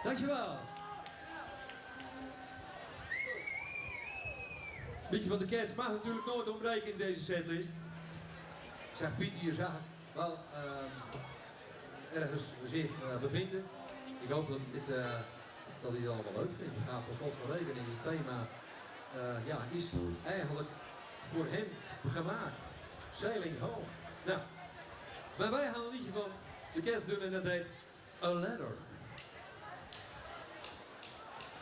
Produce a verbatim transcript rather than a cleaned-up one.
Dankjewel. Beetje van de Cats mag natuurlijk nooit ontbreken in deze setlist. Ik zeg Piet, hier zag ik wel uh, ergens zich uh, bevinden. Ik hoop dat hij, dit, uh, dat hij het allemaal leuk vindt. We gaan per slot van rekening. Het thema uh, ja, is eigenlijk voor hem gemaakt. Sailing Home. Nou, maar wij gaan een liedje van de Cats doen en dat heet A Letter.